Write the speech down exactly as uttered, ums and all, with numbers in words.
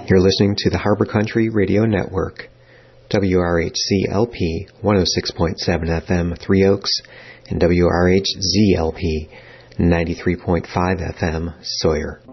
You're listening to the Harbor Country Radio Network, W R H C L P one oh six point seven F M, Three Oaks, and W R H Z L P ninety-three point five F M, Sawyer.